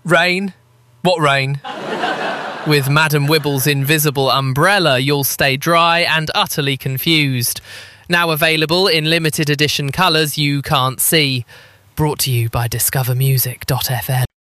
Rain? What rain? With Madam Wibble's invisible umbrella, you'll stay dry and utterly confused. Now available in limited edition colours you can't see. Brought to you by discovermusic.fm.